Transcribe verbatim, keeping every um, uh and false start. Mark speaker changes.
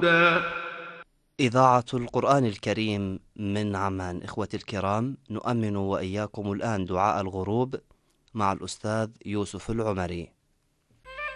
Speaker 1: الهدى.
Speaker 2: إذاعة القرآن الكريم من عمان. إخوتي الكرام، نؤمن وإياكم الآن دعاء الغروب مع الأستاذ يوسف العمري.